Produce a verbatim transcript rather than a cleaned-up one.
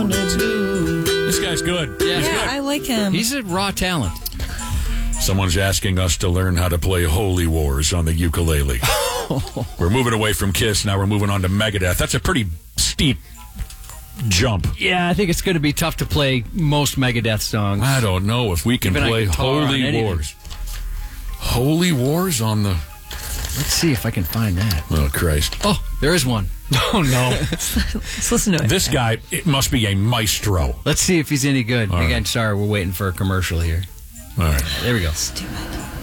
This guy's good. Yeah, He's yeah good. I like him. He's a raw talent. Someone's asking us to learn how to play Holy Wars on the ukulele. We're moving away from Kiss. Now we're moving on to Megadeth. That's a pretty steep jump. Yeah, I think it's going to be tough to play most Megadeth songs. I don't know if we can Even play a guitar on Holy anything. Wars. Holy Wars on the... Let's see if I can find that. Oh, Christ. Oh, there is one. Oh, no. Let's listen to it. This guy, it must be a maestro. Let's see if he's any good. All Again, right. sorry, we're waiting for a commercial here. All right. There we go. Stupid.